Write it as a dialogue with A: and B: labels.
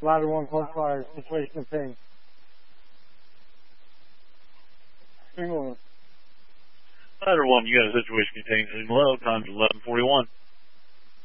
A: Ladder 1 close fire, situation obtained. Single.
B: Ladder 1, you got a situation contained in low, time's 11:41.